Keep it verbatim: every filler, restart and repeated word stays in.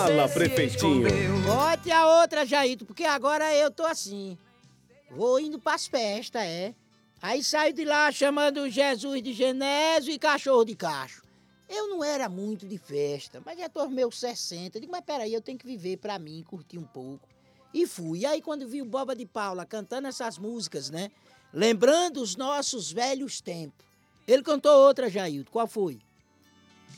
Fala, prefeitinho. Bote a outra, Jaito, porque agora eu tô assim. Vou indo pras festas, é. Aí saio de lá chamando Jesus de Genésio e cachorro de cacho. Eu não era muito de festa, mas já tô aos meus sessenta. Digo, mas peraí, eu tenho que viver pra mim, curtir um pouco. E fui. E aí quando vi o Boba de Paula cantando essas músicas, né? Lembrando os nossos velhos tempos. Ele cantou outra, Jailton. Qual foi?